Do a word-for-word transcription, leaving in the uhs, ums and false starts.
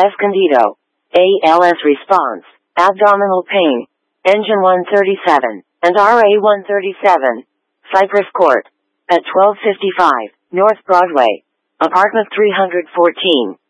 Escondido. A L S response, abdominal pain, engine one thirty-seven, and R A one thirty-seven. Cypress Court. At twelve fifty-five, North Broadway. Apartment three fourteen.